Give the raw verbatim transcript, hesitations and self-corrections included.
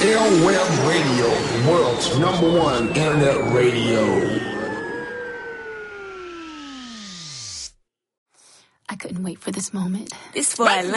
Airweb Radio, the world's number one internet radio. I couldn't wait for this moment. This boy.